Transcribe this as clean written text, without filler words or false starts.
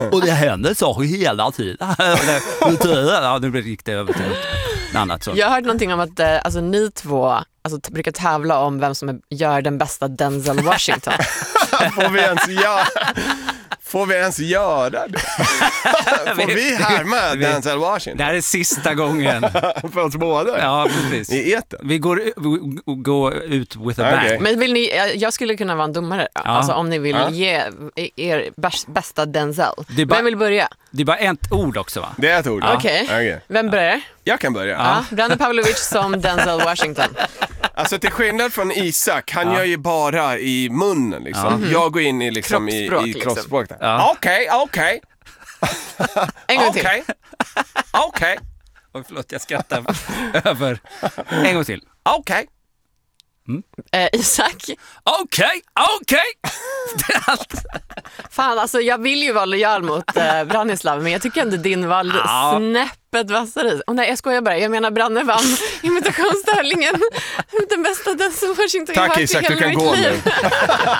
Och det händer saker hela tiden. Nu gick det över till något annat. Så. Jag har hört någonting om att alltså, ni två brukar tävla om vem som gör den bästa Denzel Washington. Får vi ens göra det? Får vi härma Denzel Washington? Det här är sista gången. För oss båda? Ja, precis. I eten? Vi går ut with a bang. Men vill ni, jag skulle kunna vara en domare. Ja. Alltså om ni vill ge er bästa Denzel. Vem vill börja? Det är bara ett ord också, va? Det är ett ord. Okej. Vem börjar? Jag kan börja. Ja. Branne Pavlovic som Denzel Washington. Alltså till skillnad från Isak, han gör ju bara i munnen liksom. Jag går in i liksom kroppsspråk, i kroppsspråk. liksom. Okej. En gång till. Okej. Oj, förlåt, jag skrattar över. En gång till. Okej. Isak. Okej. Det är allt. Fan, alltså jag vill ju vara lojal mot Branislav, men jag tycker ändå din var snäppet vassare. Och nej, jag skojar bara. Jag menar, Branne vann imitationstävlingen. Den bästa Denzel Washington. Tack Isak, du kan gå nu.